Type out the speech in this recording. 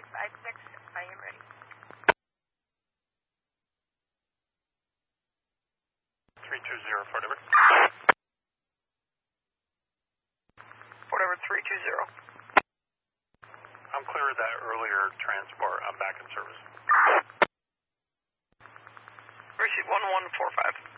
56, I am ready. 320, Fort Edward. Fort Edward 320. I'm clear of that earlier transport. I'm back in service. Receipt 1145.